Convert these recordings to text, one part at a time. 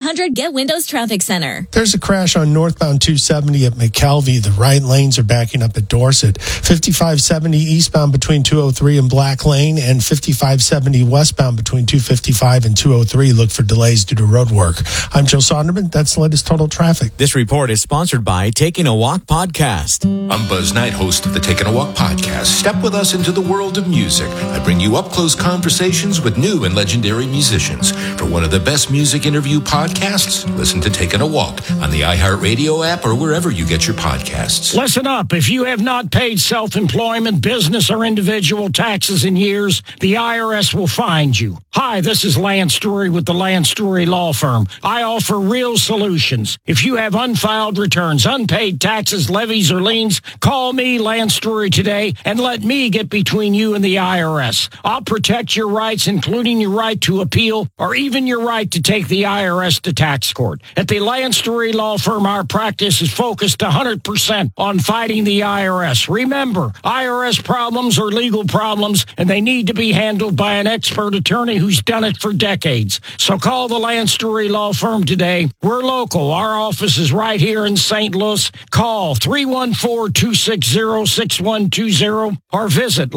1-800 Get Windows Traffic Center. There's a crash on northbound 270 at McKelvey. The right lanes are backing up at Dorset. 5570 eastbound between 203 and Black Lane, and 5570 westbound between 255 and 203. Look for delays due to road work. I'm Joe Sonderman. That's the latest total traffic. This report is sponsored by Taking a Walk Podcast. I'm Buzz Knight, host of the Taking a Walk Podcast. Step with us into the world of music. I bring you up-close conversations with new and legendary musicians. For one of the best music interview podcasts, listen to Taking a Walk on the iHeartRadio app or wherever you get your podcasts. Listen up. If you have not paid self-employment, business, or individual taxes in years, the IRS will find you. Hi, this is Lance Drury with the Lance Drury Law Firm. I offer real solutions. If you have unfiled returns, unpaid taxes, levies, or liens, call me, Lance Drury, today and let me get between you and the IRS. I'll protect your rights, including your right to appeal or even your right to take the IRS to tax court. At the Lance Drury Law Firm, our practice is focused 100% on fighting the IRS. Remember, IRS problems are legal problems, and they need to be handled by an expert attorney who's done it for decades. So call the Lance Drury Law Firm today. We're local. Our office is right here in St. Louis. Call 314-260-6120 or visit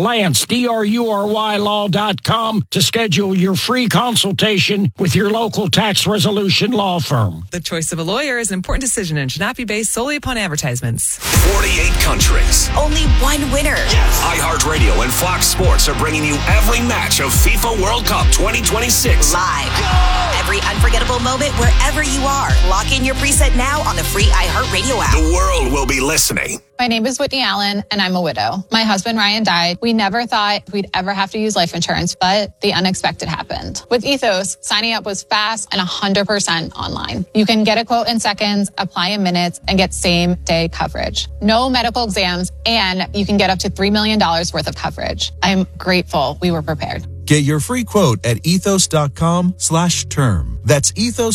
LanceDruryLaw.com to schedule your free consultation with your local tax resolution law firm. The choice of a lawyer is an important decision and should not be based solely upon advertisements. 48 countries. Only one winner. Yes. iHeartRadio and Fox Sports are bringing you every match of FIFA World Cup 2026. Live. Go! Every unforgettable moment wherever you are. Lock in your preset now on the free iHeartRadio app. The world will be listening. My name is Whitney Allen, and I'm a widow. My husband, Ryan, died. We never thought we'd ever have to use life insurance, but the unexpected happened. With Ethos, signing up was fast and 100% online. You can get a quote in seconds, apply in minutes, and get same-day coverage. No medical exams, and you can get up to $3 million worth of coverage. I'm grateful we were prepared. Get your free quote at ethos.com/term. That's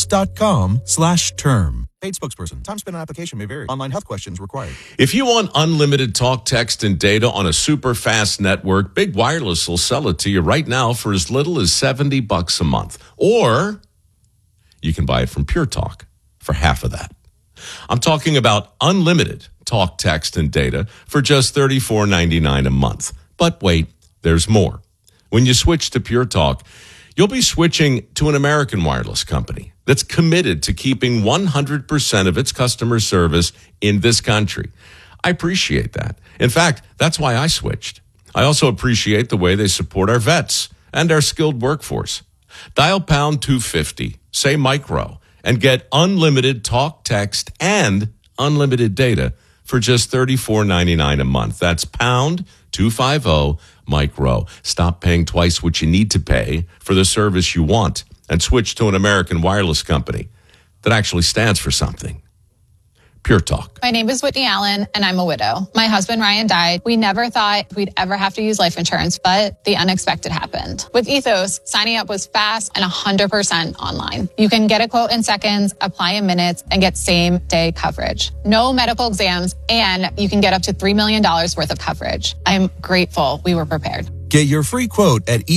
ethos.com/term. Paid spokesperson. Time spent on application may vary. Online health questions required. If you want unlimited talk, text, and data on a super fast network, Big Wireless will sell it to you right now for as little as $70 a month. Or you can buy it from Pure Talk for half of that. I'm talking about unlimited talk, text, and data for just $34.99 a month. But wait, there's more. When you switch to Pure Talk, you'll be switching to an American wireless company that's committed to keeping 100% of its customer service in this country. I appreciate that. In fact, that's why I switched. I also appreciate the way they support our vets and our skilled workforce. Dial pound 250, say micro, and get unlimited talk, text, and unlimited data for just $34.99 a month. That's pound 250 micro. Stop paying twice what you need to pay for the service you want and switch to an American wireless company that actually stands for something. Pure Talk. My name is Whitney Allen, and I'm a widow. My husband, Ryan, died. We never thought we'd ever have to use life insurance, but the unexpected happened. With Ethos, signing up was fast and 100% online. You can get a quote in seconds, apply in minutes, and get same-day coverage. No medical exams, and you can get up to $3 million worth of coverage. I'm grateful we were prepared. Get your free quote at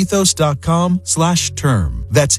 ethos.com/term. That's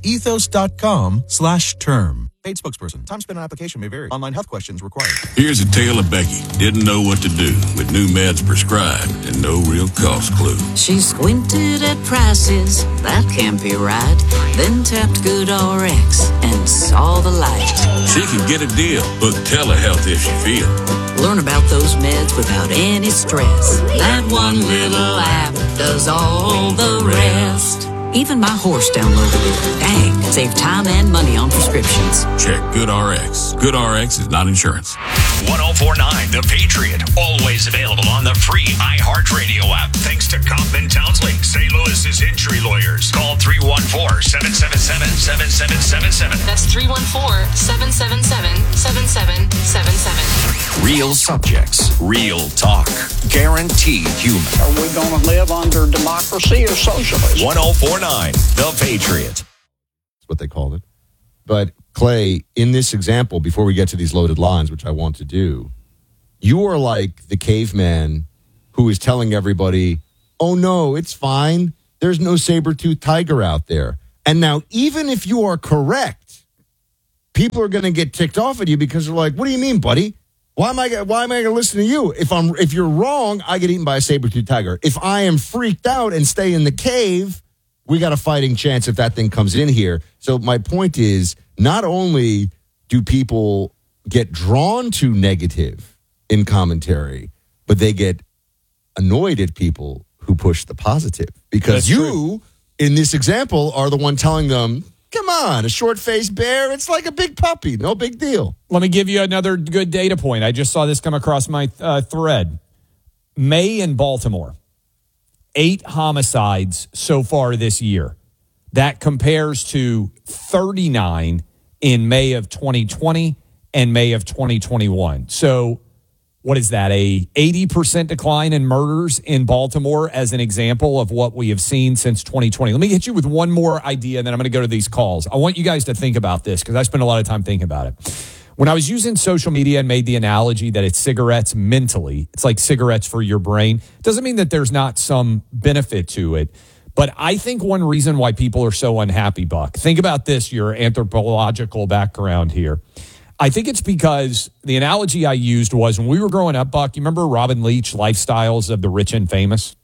ethos.com/term. Paid spokesperson. Time spent on application may vary. Online health questions required. Here's a tale of Becky. Didn't know what to do with new meds prescribed and no real cost clue. She squinted at prices, that can't be right. Then tapped GoodRx and saw the light. She can get a deal. Book telehealth if she feels. Learn about those meds without any stress. That one little app does all the rest. Even my horse downloaded it. Dang, save time and money on prescriptions. Check GoodRx. GoodRx is not insurance. 104.9 The Patriot. Always available on the free iHeartRadio app. Thanks to Kaufman Townsley, St. Louis's injury lawyers. Call 314-777-7777. That's 314-777-7777. Real subjects, real talk, guaranteed human. Are we going to live under democracy or socialism? 104.9 The Patriot. That's what they called it. But Clay, in this example, before we get to these loaded lines, which I want to do, you are like the caveman who is telling everybody, oh no, it's fine. There's no saber-toothed tiger out there. And now, even if you are correct, people are going to get ticked off at you because they're like, what do you mean, buddy? Why am I going to listen to you? If you're wrong, I get eaten by a saber-toothed tiger. If I am freaked out and stay in the cave, we got a fighting chance if that thing comes in here. So my point is, not only do people get drawn to negative in commentary, but they get annoyed at people who push the positive. Because in this example, are the one telling them, come on, a short-faced bear, it's like a big puppy, no big deal. Let me give you another good data point. I just saw this come across my thread. May in Baltimore, 8 homicides so far this year. That compares to 39 in May of 2020 and May of 2021. So what is that, a 80% decline in murders in Baltimore as an example of what we have seen since 2020? Let me hit you with one more idea, and then I'm going to go to these calls. I want you guys to think about this because I spend a lot of time thinking about it. When I was using social media and made the analogy that it's cigarettes mentally, it's like cigarettes for your brain. It doesn't mean that there's not some benefit to it. But I think one reason why people are so unhappy, Buck, think about this, your anthropological background here. I think it's because the analogy I used was when we were growing up, Buck, you remember Robin Leach, Lifestyles of the Rich and Famous?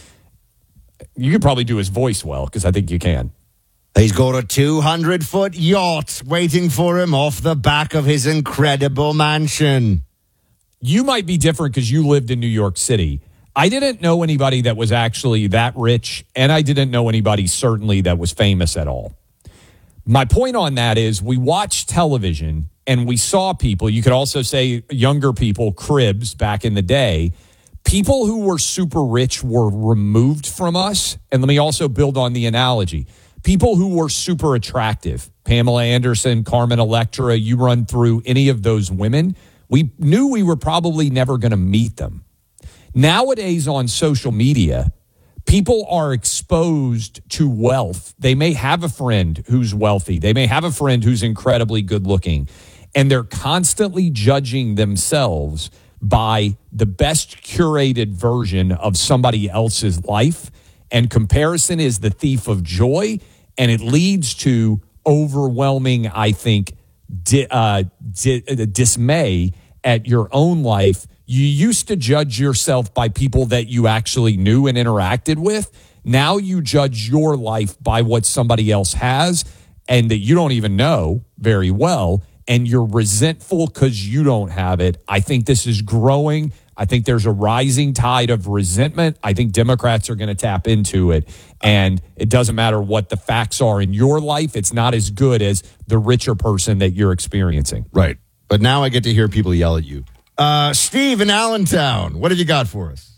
You could probably do his voice well because I think you can. He's got a 200-foot yacht waiting for him off the back of his incredible mansion. You might be different because you lived in New York City. I didn't know anybody that was actually that rich, and I didn't know anybody certainly that was famous at all. My point on that is we watched television and we saw people, you could also say younger people, cribs back in the day, people who were super rich were removed from us. And let me also build on the analogy. People who were super attractive, Pamela Anderson, Carmen Electra, you run through any of those women, we knew we were probably never going to meet them. Nowadays on social media, people are exposed to wealth. They may have a friend who's wealthy. They may have a friend who's incredibly good looking. And they're constantly judging themselves by the best curated version of somebody else's life. And comparison is the thief of joy. And it leads to overwhelming, I think, dismay at your own life. You used to judge yourself by people that you actually knew and interacted with. Now you judge your life by what somebody else has and that you don't even know very well. And you're resentful because you don't have it. I think this is growing. I think there's a rising tide of resentment. I think Democrats are going to tap into it. And it doesn't matter what the facts are in your life. It's not as good as the richer person that you're experiencing. Right. But now I get to hear people yell at you. Steve in Allentown, what have you got for us?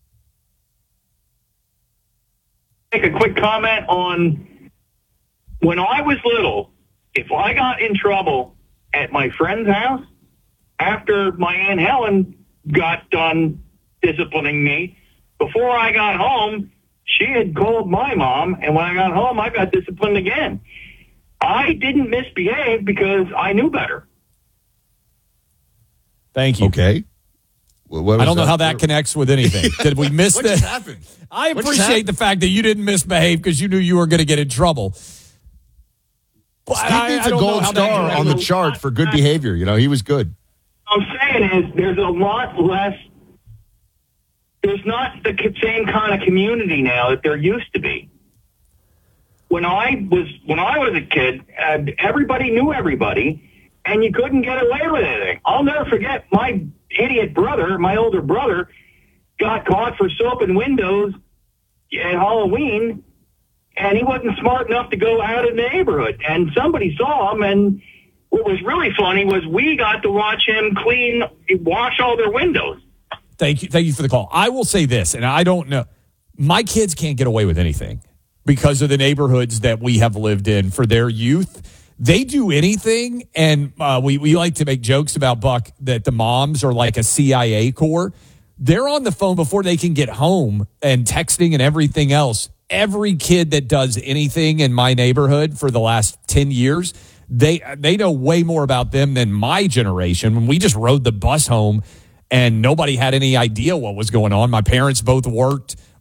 Make a quick comment on when I was little, if I got in trouble at my friend's house, after my Aunt Helen got done disciplining me, before I got home, she had called my mom, and when I got home, I got disciplined again. I didn't misbehave because I knew better. Thank you. Okay. Well, I don't know how that connects with anything. Did we miss what that? just happened? I appreciate the fact that you didn't misbehave because you knew you were going to get in trouble. But Steve needs a gold star on the chart for good behavior. You know, he was good. What I'm saying is there's a lot less, there's not the same kind of community now that there used to be. When I was a kid, everybody knew everybody, and you couldn't get away with anything. I'll never forget my idiot brother, my older brother, got caught for soaping windows at Halloween, and he wasn't smart enough to go out in the neighborhood. And somebody saw him, and what was really funny was we got to watch him wash all their windows. Thank you for the call. I will say this, and I don't know. My kids can't get away with anything because of the neighborhoods that we have lived in for their youth. They do anything, and we like to make jokes about, Buck, that the moms are like a CIA corps. They're on the phone before they can get home and texting and everything else. Every kid that does anything in my neighborhood for the last 10 years, they know way more about them than my generation. When we just rode the bus home and nobody had any idea what was going on. My parents both worked.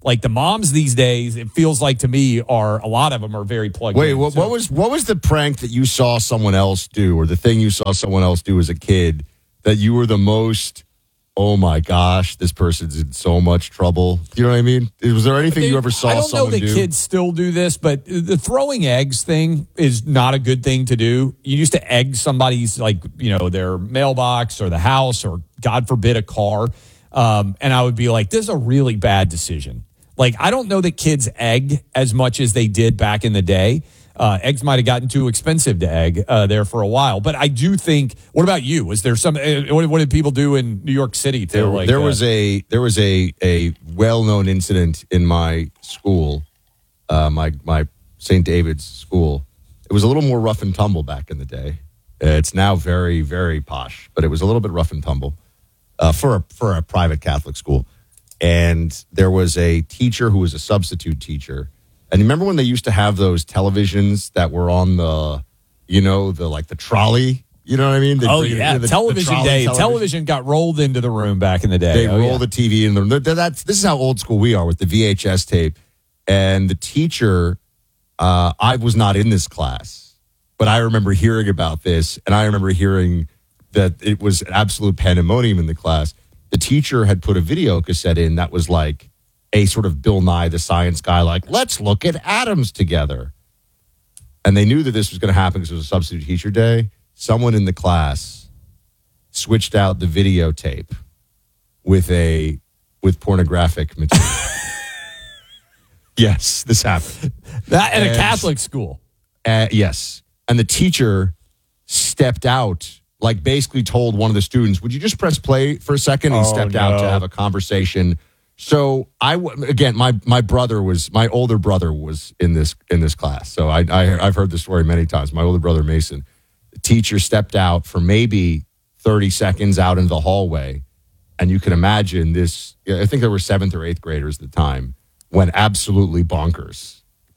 Like the moms these days, it feels like to me a lot of them are very plugged in. Wait, what was the prank that you saw someone else do, or the thing you saw someone else do as a kid that you were the most, oh my gosh, this person's in so much trouble? Do you know what I mean? Was there anything you ever saw someone do? I don't know that kids still do this, but the throwing eggs thing is not a good thing to do. You used to egg somebody's, their mailbox or the house or, God forbid, a car. And I would be like, this is a really bad decision. Like, I don't know that kids egg as much as they did back in the day. Eggs might have gotten too expensive to egg there for a while. But I do think, what about you? Was there some, what did people do in New York City? There was a well-known incident in my school, my St. David's school. It was a little more rough and tumble back in the day. It's now very, very posh, but it was a little bit rough and tumble for a private Catholic school. And there was a teacher who was a substitute teacher. And you remember when they used to have those televisions that were on the trolley? You know what I mean? Television day. Television got rolled into the room back in the day. They roll the TV in the room. This is how old school we are with the VHS tape. And the teacher, I was not in this class, but I remember hearing about this. And I remember hearing that it was absolute pandemonium in the class. The teacher had put a video cassette in that was like a sort of Bill Nye the Science Guy, like, let's look at atoms together. And they knew that this was going to happen because it was a substitute teacher day. Someone in the class switched out the videotape with pornographic material. Yes, this happened. That at a Catholic school. Yes. And the teacher stepped out, like basically told one of the students, would you just press play for a second? And stepped out to have a conversation. So my older brother was in this class. So I've heard this story many times. My older brother, Mason, the teacher stepped out for maybe 30 seconds out in the hallway. And you can imagine this, I think there were 7th or 8th graders at the time, went absolutely bonkers.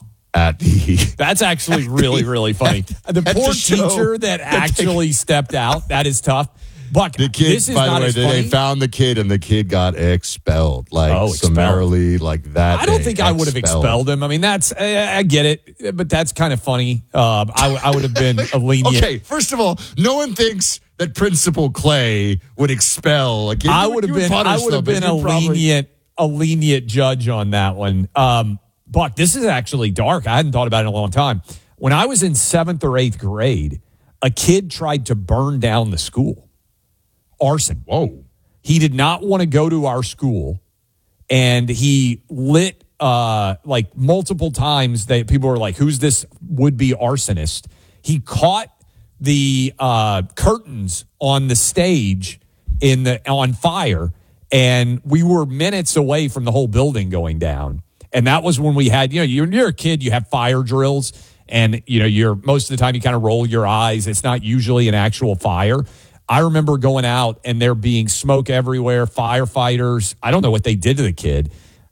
That's actually really funny. The poor teacher that actually stepped out, that is tough. Buck, the kid, this is by not the way, as funny. they found the kid and the kid got expelled, summarily, like that. I don't think I would have expelled him. I mean, I get it, but that's kind of funny. I would have been a lenient. Okay, first of all, no one thinks that Principal Clay would expel a kid. I would have been a lenient judge on that one. Buck, this is actually dark. I hadn't thought about it in a long time. When I was in 7th or 8th grade, a kid tried to burn down the school. Arson. Whoa. He did not want to go to our school, and he lit multiple times that people were like, who's this would-be arsonist? He caught the curtains on the stage on fire, and we were minutes away from the whole building going down. And that was when we had, you're a kid, you have fire drills, and you're most of the time you kind of roll your eyes. It's not usually an actual fire. I remember going out and there being smoke everywhere, firefighters. I don't know what they did to the kid.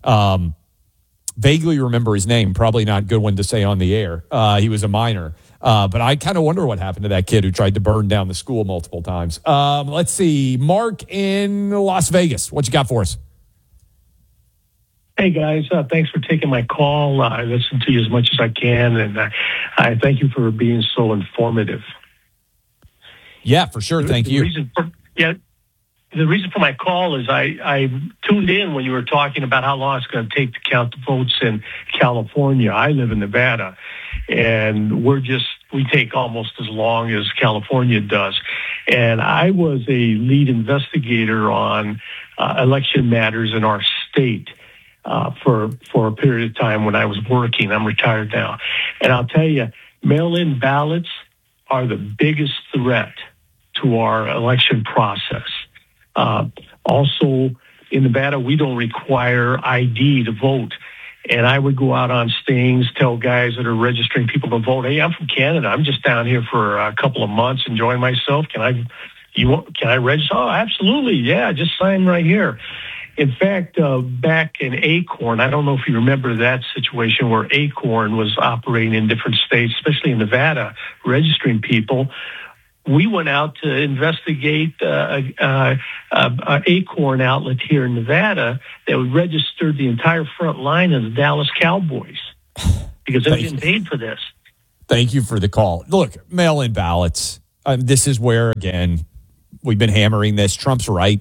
Vaguely remember his name. Probably not a good one to say on the air. He was a minor. But I kind of wonder what happened to that kid who tried to burn down the school multiple times. Let's see. Mark in Las Vegas. What you got for us? Hey, guys. Thanks for taking my call. I listen to you as much as I can, and I thank you for being so informative. Yeah, for sure. Thank you. The reason for my call is I tuned in when you were talking about how long it's going to take to count the votes in California. I live in Nevada, and we take almost as long as California does. And I was a lead investigator on election matters in our state for a period of time when I was working. I'm retired now. And I'll tell you, mail-in ballots are the biggest threat to our election process. Also, in Nevada, we don't require ID to vote. And I would go out on stings, tell guys that are registering people to vote, hey, I'm from Canada. I'm just down here for a couple of months enjoying myself. Can I register? Oh, absolutely. Yeah, just sign right here. In fact, back in Acorn, I don't know if you remember that situation where Acorn was operating in different states, especially in Nevada, registering people. we went out to investigate an Acorn outlet here in Nevada that would register the entire front line of the Dallas Cowboys because they're getting paid for this. Thank you for the call. Look, mail-in ballots. This is where, again, we've been hammering this. Trump's right.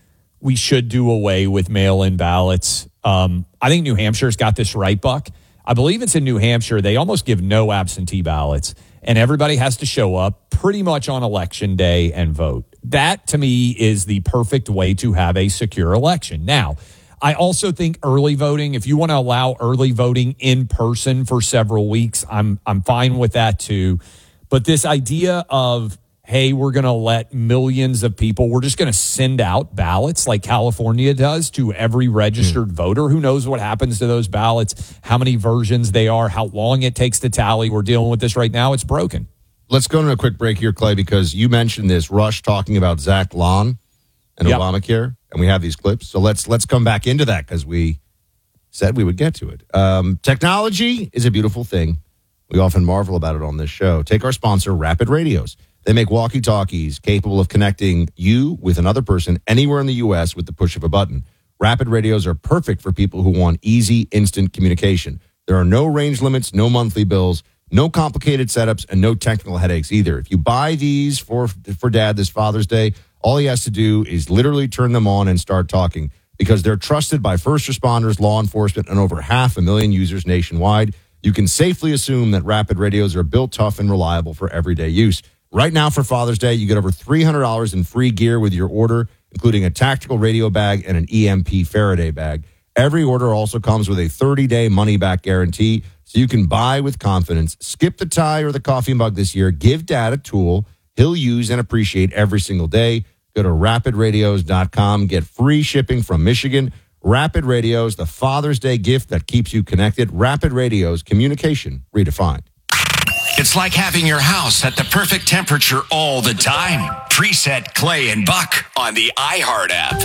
We should do away with mail-in ballots. I think New Hampshire's got this right, Buck. I believe it's in New Hampshire. They almost give no absentee ballots, and everybody has to show up pretty much on election day and vote. That, to me, is the perfect way to have a secure election. Now, I also think early voting, if you want to allow early voting in person for several weeks, I'm fine with that too. But this idea of, hey, we're going to let millions of people, we're just going to send out ballots like California does to every registered voter. Who knows what happens to those ballots, how many versions they are, how long it takes to tally. We're dealing with this right now. It's broken. Let's go to a quick break here, Clay, because you mentioned this. Rush talking about Zach Lon and Obamacare, and we have these clips. So let's come back into that because we said we would get to it. Technology is a beautiful thing. We often marvel about it on this show. Take our sponsor, Rapid Radios. They make walkie-talkies capable of connecting you with another person anywhere in the U.S. with the push of a button. Rapid Radios are perfect for people who want easy, instant communication. There are no range limits, no monthly bills, no complicated setups, and no technical headaches either. If you buy these for Dad this Father's Day, all he has to do is literally turn them on and start talking because they're trusted by first responders, law enforcement, and over 500,000 users nationwide. You can safely assume that Rapid Radios are built tough and reliable for everyday use. Right now for Father's Day, you get over $300 in free gear with your order, including a tactical radio bag and an EMP Faraday bag. Every order also comes with a 30-day money-back guarantee, so you can buy with confidence. Skip the tie or the coffee mug this year. Give Dad a tool he'll use and appreciate every single day. Go to rapidradios.com. Get free shipping from Michigan. Rapid Radios, the Father's Day gift that keeps you connected. Rapid Radios, communication redefined. It's like having your house at the perfect temperature all the time. Preset Clay and Buck on the iHeart app.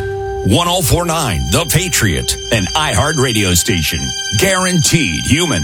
1049 The Patriot, an iHeart radio station. Guaranteed human.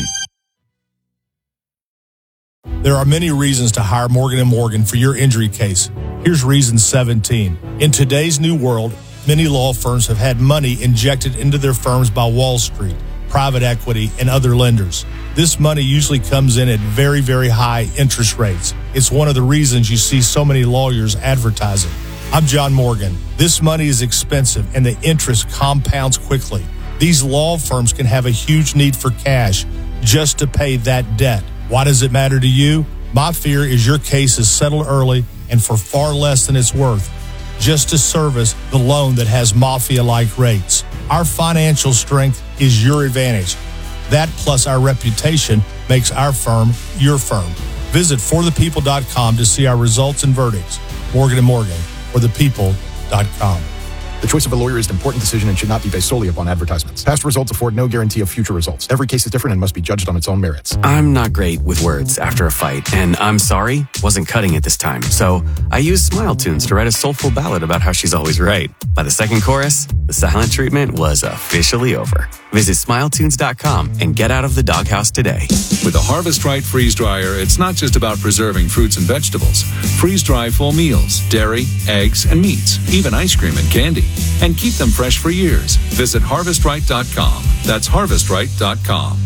There are many reasons to hire Morgan & Morgan for your injury case. Here's reason 17. In today's new world, many law firms have had money injected into their firms by Wall Street, private equity, and other lenders. This money usually comes in at very, very high interest rates. It's one of the reasons you see so many lawyers advertising. I'm John Morgan. This money is expensive and the interest compounds quickly. These law firms can have a huge need for cash just to pay that debt. Why does it matter to you? My fear is your case is settled early and for far less than it's worth, just to service the loan that has mafia-like rates. Our financial strength is your advantage. That plus our reputation makes our firm your firm. Visit forthepeople.com to see our results and verdicts. Morgan & Morgan, forthepeople.com. The choice of a lawyer is an important decision and should not be based solely upon advertisements. Past results afford no guarantee of future results. Every case is different and must be judged on its own merits. I'm not great with words after a fight, and I'm sorry wasn't cutting it this time. So I used Smile Tunes to write a soulful ballad about how she's always right. By the second chorus, the silent treatment was officially over. Visit SmileTunes.com and get out of the doghouse today. With the Harvest Right freeze dryer, it's not just about preserving fruits and vegetables. Freeze dry full meals, dairy, eggs, and meats, even ice cream and candy. And keep them fresh for years. Visit HarvestRight.com. That's HarvestRight.com.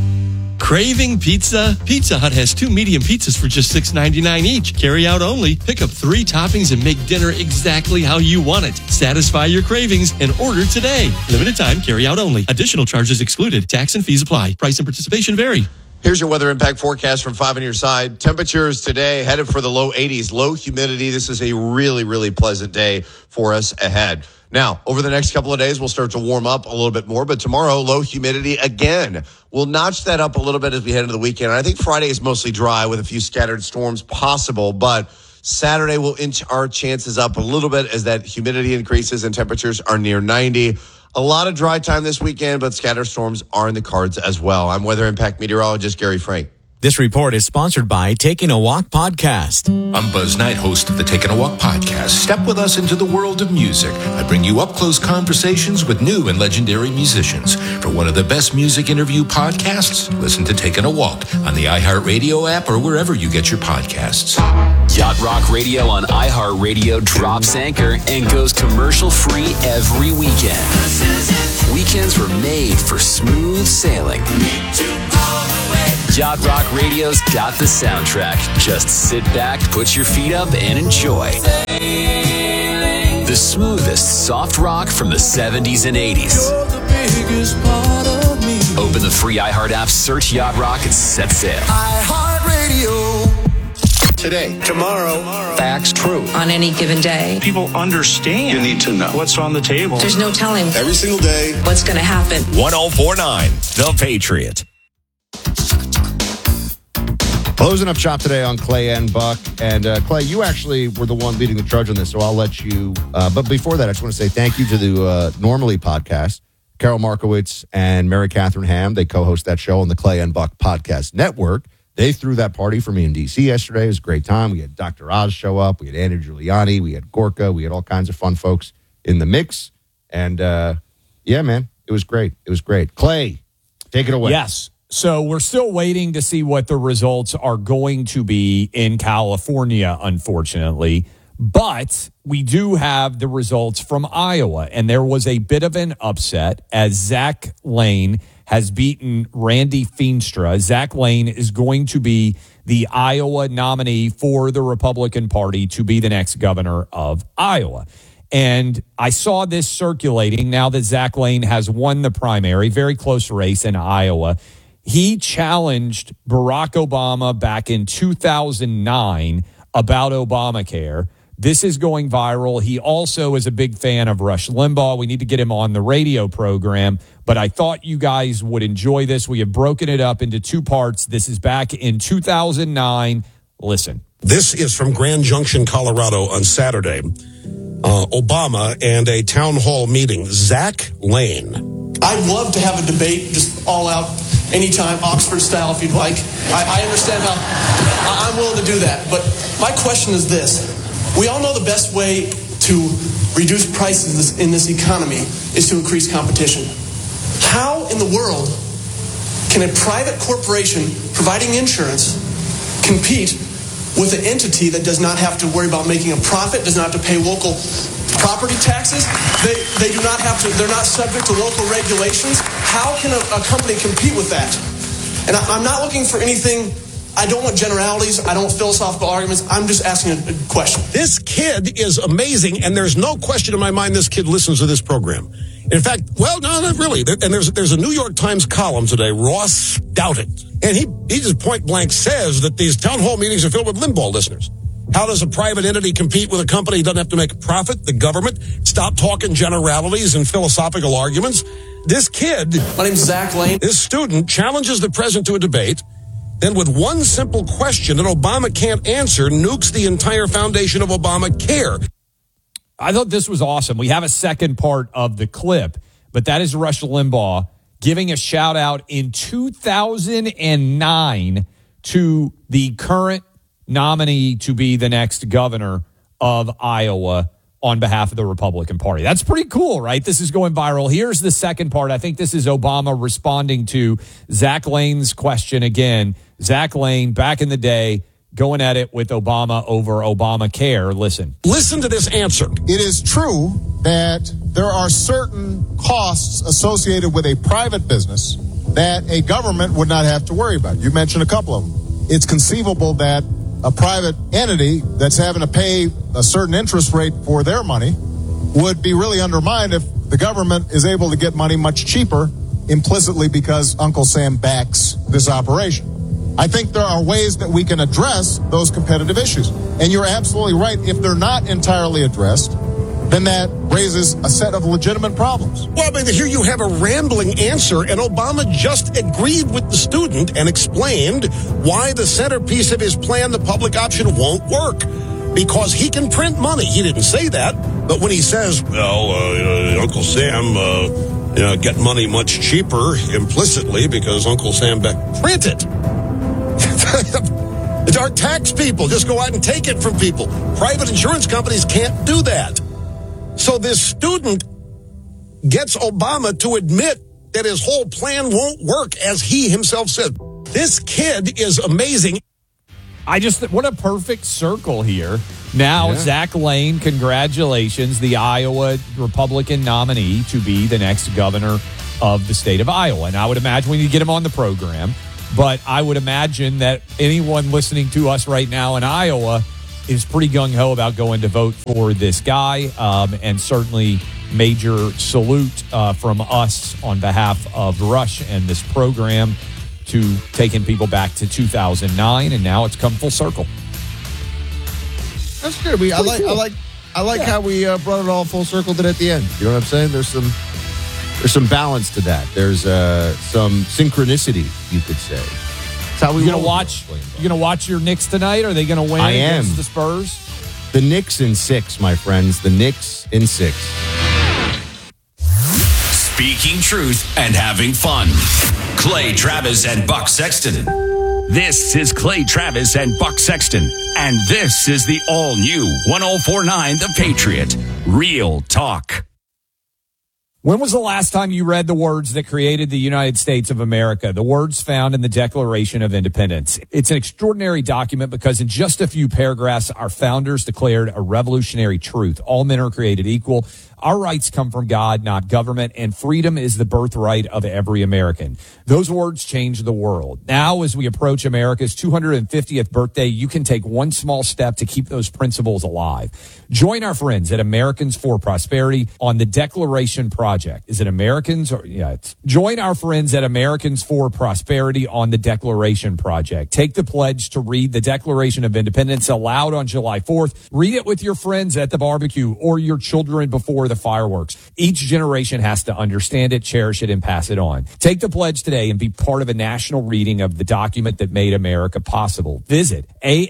Craving pizza? Pizza Hut has 2 medium pizzas for just $6.99 each. Carry out only. Pick up 3 toppings and make dinner exactly how you want it. Satisfy your cravings and order today. Limited time, carry out only. Additional charges excluded. Tax and fees apply. Price and participation vary. Here's your weather impact forecast from 5 on your side. Temperatures today headed for the low 80s. Low humidity. This is a really, really pleasant day for us ahead. Now, over the next couple of days, we'll start to warm up a little bit more, but tomorrow, low humidity again. We'll notch that up a little bit as we head into the weekend. And I think Friday is mostly dry with a few scattered storms possible, but Saturday will inch our chances up a little bit as that humidity increases and temperatures are near 90. A lot of dry time this weekend, but scattered storms are in the cards as well. I'm Weather Impact Meteorologist Gary Frank. This report is sponsored by Taking a Walk Podcast. I'm Buzz Knight, host of the Taking a Walk podcast. Step with us into the world of music. I bring you up-close conversations with new and legendary musicians. For one of the best music interview podcasts, listen to Taking a Walk on the iHeartRadio app or wherever you get your podcasts. Yacht Rock Radio on iHeartRadio drops anchor and goes commercial-free every weekend. Weekends were made for smooth sailing. Yacht Rock Radio's got the soundtrack. Just sit back, put your feet up, and enjoy. The smoothest soft rock from the 70s and 80s. Open the free iHeart app, search Yacht Rock, and set sail. iHeartRadio. Today, tomorrow, facts true. On any given day. People understand. You need to know what's on the table. There's no telling every single day what's going to happen. 1049, The Patriot. Closing up shop today on Clay and Buck. And Clay, you actually were the one leading the charge on this, so I'll let you. But before that, I just want to say thank you to the Normally podcast. Carol Markowitz and Mary Catherine Ham, they co-host that show on the Clay and Buck Podcast Network. They threw that party for me in D.C. yesterday. It was a great time. We had Dr. Oz show up. We had Andy Giuliani. We had Gorka. We had all kinds of fun folks in the mix. And, yeah, man, it was great. It was great. Clay, take it away. Yes. So we're still waiting to see what the results are going to be in California, unfortunately. But we do have the results from Iowa. And there was a bit of an upset as Zach Lane has beaten Randy Feenstra. Zach Lane is going to be the Iowa nominee for the Republican Party to be the next governor of Iowa. And I saw this circulating now that Zach Lane has won the primary, very close race in Iowa. He challenged Barack Obama back in 2009 about Obamacare. This is going viral. He also is a big fan of Rush Limbaugh. We need to get him on the radio program, but I thought you guys would enjoy this. We have broken it up into two parts. This is back in 2009. Listen. This is from Grand Junction, Colorado on Saturday. Obama and a town hall meeting. Zach Lane. I'd love to have a debate, just all out, anytime, Oxford style, if you'd like. I understand how I'm willing to do that. But my question is this. We all know the best way to reduce prices in this economy is to increase competition. How in the world can a private corporation providing insurance compete with an entity that does not have to worry about making a profit, does not have to pay local property taxes? They do not have to, they're not subject to local regulations. How can a company compete with that? And I'm not looking for anything. I don't want generalities. I don't want philosophical arguments. I'm just asking a question. This kid is amazing, and there's no question in my mind this kid listens to this program. In fact, well, no, not really. And there's a New York Times column today, Ross Douthat, and he just point blank says that these town hall meetings are filled with Limbaugh listeners. How does a private entity compete with a company that doesn't have to make a profit? The government? Stop talking generalities and philosophical arguments. This kid, my name's Zach Lane. This student challenges the president to a debate. Then with one simple question that Obama can't answer, nukes the entire foundation of Obamacare. I thought this was awesome. We have a second part of the clip, but that is Rush Limbaugh giving a shout out in 2009 to the current nominee to be the next governor of Iowa on behalf of the Republican Party. That's pretty cool, right? This is going viral. Here's the second part. I think this is Obama responding to Zach Lane's question again. Zach Lane, back in the day, going at it with Obama over Obamacare. Listen to this answer. It is true that there are certain costs associated with a private business that a government would not have to worry about. You mentioned a couple of them. It's conceivable that a private entity that's having to pay a certain interest rate for their money would be really undermined if the government is able to get money much cheaper implicitly because Uncle Sam backs this operation. I think there are ways that we can address those competitive issues. And you're absolutely right. If they're not entirely addressed, then that raises a set of legitimate problems. Well, but here you have a rambling answer, and Obama just agreed with the student and explained why the centerpiece of his plan, the public option, won't work. Because he can print money. He didn't say that, but when he says, Uncle Sam, get money much cheaper implicitly because Uncle Sam print it. Our tax people just go out and take it from people. Private insurance companies can't do that. So this student gets Obama to admit that his whole plan won't work, as he himself said. This kid is amazing. What a perfect circle here. Now, Zach Lane, congratulations, the Iowa Republican nominee to be the next governor of the state of Iowa. And I would imagine we need to get him on the program. But I would imagine that anyone listening to us right now in Iowa is pretty gung-ho about going to vote for this guy. And certainly major salute from us on behalf of Rush and this program to taking people back to 2009. And now it's come full circle. That's good. I like how we brought it all full circle at the end. You know what I'm saying? There's some balance to that. There's some synchronicity, you could say. That's how we You gonna watch your Knicks tonight? Are they gonna win against the Spurs? The Knicks in 6, my friends. The Knicks in 6. Speaking truth and having fun. Clay Travis and Buck Sexton. This is Clay Travis and Buck Sexton. And this is the all-new 104.9 The Patriot. Real talk. When was the last time you read the words that created the United States of America, the words found in the Declaration of Independence? It's an extraordinary document because in just a few paragraphs, our founders declared a revolutionary truth. All men are created equal. Our rights come from God, not government, and freedom is the birthright of every American. Those words change the world. Now, as we approach America's 250th birthday, you can take one small step to keep those principles alive. Join our friends at Americans for Prosperity on the Declaration Project. Is it Americans? Join our friends at Americans for Prosperity on the Declaration Project. Take the pledge to read the Declaration of Independence aloud on July 4th. Read it with your friends at the barbecue or your children before the fireworks. Each generation has to understand it, cherish it, and pass it on. Take the pledge today and be part of a national reading of the document that made America possible. Visit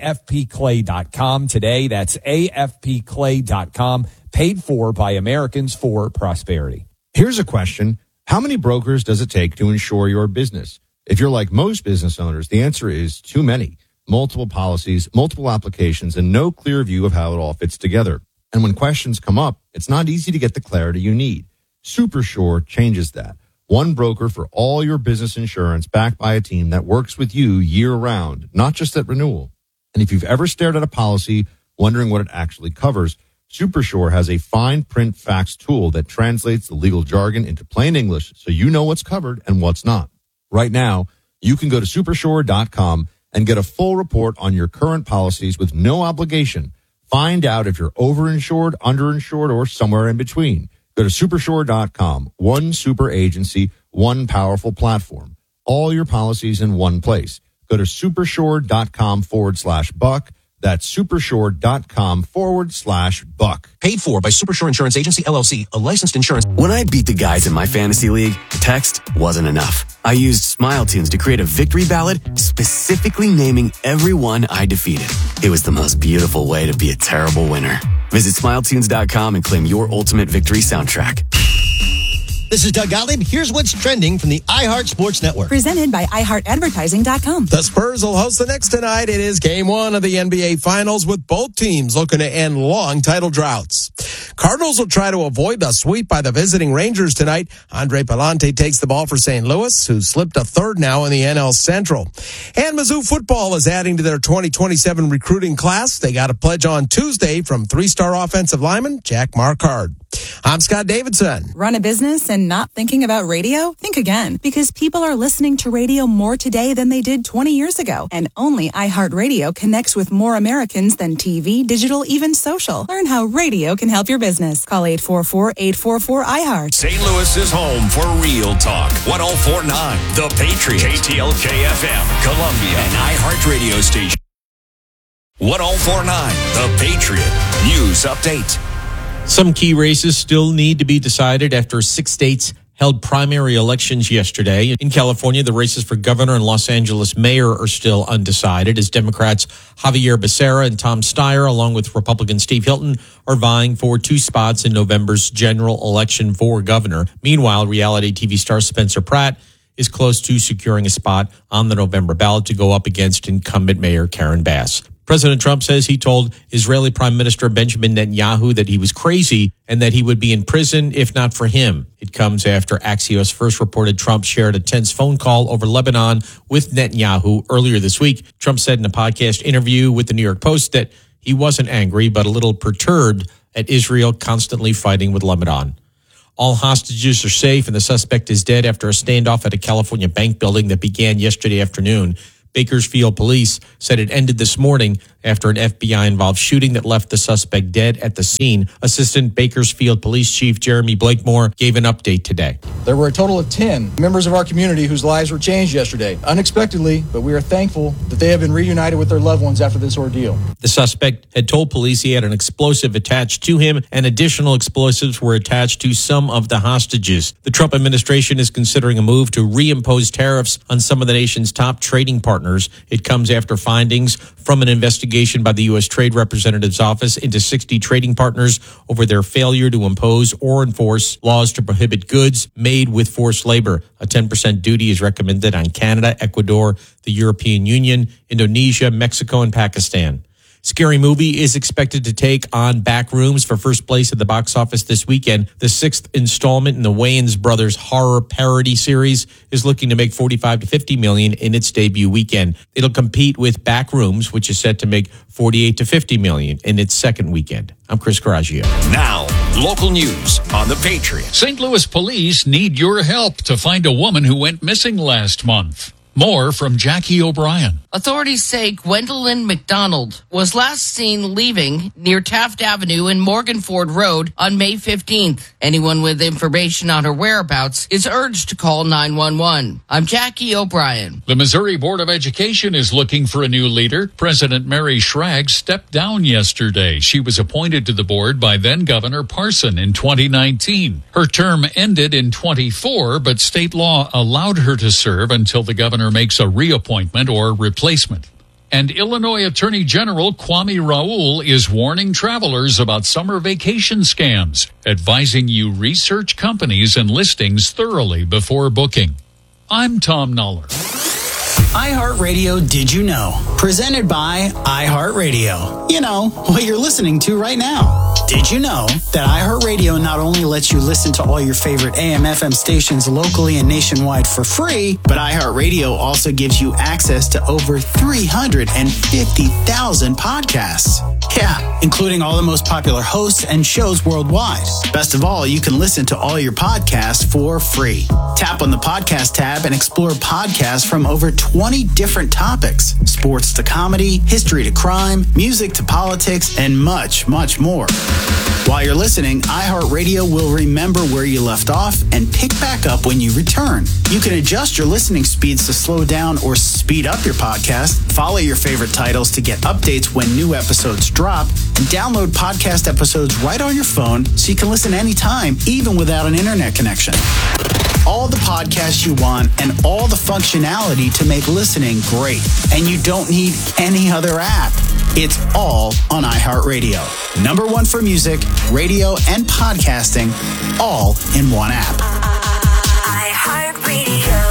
afpclay.com today. That's afpclay.com, paid for by Americans for Prosperity. Here's a question. How many brokers does it take to insure your business? If you're like most business owners, the answer is too many. Multiple policies, multiple applications, and no clear view of how it all fits together. And when questions come up, it's not easy to get the clarity you need. SuperSure changes that. One broker for all your business insurance, backed by a team that works with you year-round, not just at renewal. And if you've ever stared at a policy wondering what it actually covers, SuperSure has a fine print facts tool that translates the legal jargon into plain English so you know what's covered and what's not. Right now, you can go to supersure.com and get a full report on your current policies with no obligation. Find out if you're overinsured, underinsured, or somewhere in between. Go to supersure.com. One super agency, one powerful platform. All your policies in one place. Go to supersure.com/Buck. That's supersure.com/Buck. Paid for by Supersure Insurance Agency, LLC, a licensed insurance. When I beat the guys in my fantasy league, text wasn't enough. I used Smile Tunes to create a victory ballad specifically naming everyone I defeated. It was the most beautiful way to be a terrible winner. Visit SmileTunes.com and claim your ultimate victory soundtrack. This is Doug Gottlieb. Here's what's trending from the iHeart Sports Network. Presented by iHeartAdvertising.com. The Spurs will host the Knicks tonight. It is game 1 of the NBA Finals with both teams looking to end long title droughts. Cardinals will try to avoid a sweep by the visiting Rangers tonight. Andre Palante takes the ball for St. Louis, who slipped a third now in the NL Central. And Mizzou football is adding to their 2027 recruiting class. They got a pledge on Tuesday from 3-star offensive lineman Jack Markard. I'm Scott Davidson. Run a business and not thinking about radio? Think again, because people are listening to radio more today than they did 20 years ago. And only iHeartRadio connects with more Americans than TV, digital, even social. Learn how radio can help your business. Call 844-844-iHeart. St. Louis is home for Real Talk. 104.9 The Patriot. KTLK FM, Columbia, and iHeart Radio Station. 104.9 The Patriot. News Update. Some key races still need to be decided after 6 states held primary elections yesterday. In California, the races for governor and Los Angeles mayor are still undecided as Democrats Javier Becerra and Tom Steyer, along with Republican Steve Hilton, are vying for 2 spots in November's general election for governor. Meanwhile, reality TV star Spencer Pratt is close to securing a spot on the November ballot to go up against incumbent Mayor Karen Bass. President Trump says he told Israeli Prime Minister Benjamin Netanyahu that he was crazy and that he would be in prison if not for him. It comes after Axios first reported Trump shared a tense phone call over Lebanon with Netanyahu earlier this week. Trump said in a podcast interview with the New York Post that he wasn't angry, but a little perturbed at Israel constantly fighting with Lebanon. All hostages are safe and the suspect is dead after a standoff at a California bank building that began yesterday afternoon. Bakersfield police said it ended this morning after an FBI-involved shooting that left the suspect dead at the scene. Assistant Bakersfield Police Chief Jeremy Blakemore gave an update today. There were a total of 10 members of our community whose lives were changed yesterday, unexpectedly, but we are thankful that they have been reunited with their loved ones after this ordeal. The suspect had told police he had an explosive attached to him, and additional explosives were attached to some of the hostages. The Trump administration is considering a move to reimpose tariffs on some of the nation's top trading partners. It comes after findings from an investigation by the U.S. Trade Representative's Office into 60 trading partners over their failure to impose or enforce laws to prohibit goods made with forced labor. A 10% duty is recommended on Canada, Ecuador, the European Union, Indonesia, Mexico, and Pakistan. Scary Movie is expected to take on Backrooms for first place at the box office this weekend. The sixth installment in the Wayans Brothers horror parody series is looking to make $45 to $50 million in its debut weekend. It'll compete with Backrooms, which is set to make $48 to $50 million in its second weekend. I'm Chris Coraggio. Now, local news on The Patriot. St. Louis police need your help to find a woman who went missing last month. More from Jackie O'Brien. Authorities say Gwendolyn McDonald was last seen leaving near Taft Avenue and Morganford Road on May 15th. Anyone with information on her whereabouts is urged to call 911. I'm Jackie O'Brien. The Missouri Board of Education is looking for a new leader. President Mary Schraggs stepped down yesterday. She was appointed to the board by then-Governor Parson in 2019. Her term ended in 24, but state law allowed her to serve until the governor makes a reappointment or replacement. And Illinois Attorney General Kwame Raoul is warning travelers about summer vacation scams, advising you research companies and listings thoroughly before booking. I'm Tom Noller. iHeartRadio Did You Know? Presented by iHeartRadio. You know, what you're listening to right now. Did you know that iHeartRadio not only lets you listen to all your favorite AM/FM stations locally and nationwide for free, but iHeartRadio also gives you access to over 350,000 podcasts. Yeah, including all the most popular hosts and shows worldwide. Best of all, you can listen to all your podcasts for free. Tap on the podcast tab and explore podcasts from over 20 different topics. Sports to comedy, history to crime, music to politics, and much, much more. While you're listening, iHeartRadio will remember where you left off and pick back up when you return. You can adjust your listening speeds to slow down or speed up your podcast, follow your favorite titles to get updates when new episodes drop, and download podcast episodes right on your phone so you can listen anytime, even without an internet connection. All the podcasts you want and all the functionality to make listening great. And you don't need any other app. It's all on iHeartRadio. Number one for music, radio, and podcasting, all in one app. iHeartRadio.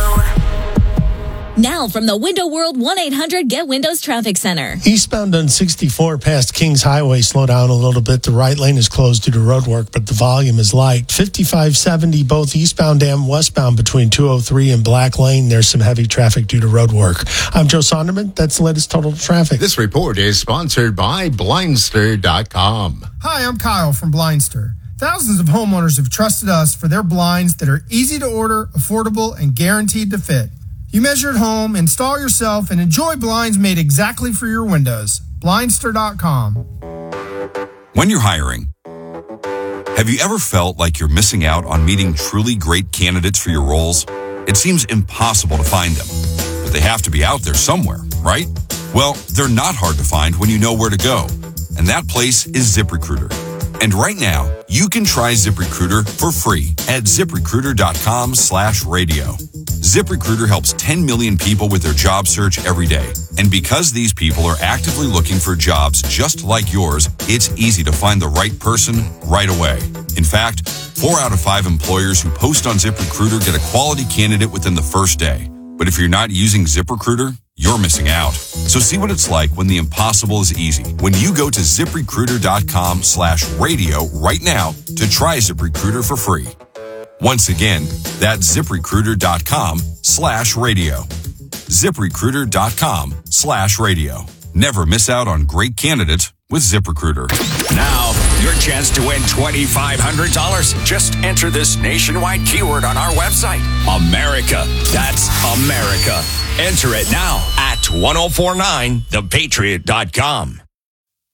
Now from the Window World 1-800-GET-WINDOWS Traffic Center. Eastbound on 64 past Kings Highway, slow down a little bit. The right lane is closed due to road work, but the volume is light. 5570 both eastbound and westbound between 203 and Black Lane. There's some heavy traffic due to road work. I'm Joe Sonderman. That's the latest total traffic. This report is sponsored by Blindster.com. Hi, I'm Kyle from Blindster. Thousands of homeowners have trusted us for their blinds that are easy to order, affordable, and guaranteed to fit. You measure at home, install yourself, and enjoy blinds made exactly for your windows. Blindster.com. When you're hiring, have you ever felt like you're missing out on meeting truly great candidates for your roles? It seems impossible to find them, but they have to be out there somewhere, right? Well, they're not hard to find when you know where to go, and that place is ZipRecruiter. And right now, you can try ZipRecruiter for free at ZipRecruiter.com/radio. ZipRecruiter helps 10 million people with their job search every day. And because these people are actively looking for jobs just like yours, it's easy to find the right person right away. In fact, 4 out of 5 employers who post on ZipRecruiter get a quality candidate within the first day. But if you're not using ZipRecruiter, you're missing out. So see what it's like when the impossible is easy. When you go to ZipRecruiter.com/radio right now to try ZipRecruiter for free. Once again, that's ZipRecruiter.com/radio. ZipRecruiter.com/radio. Never miss out on great candidates with ZipRecruiter. Now, your chance to win $2,500. Just enter this nationwide keyword on our website. America. That's America. Enter it now at 1049thepatriot.com.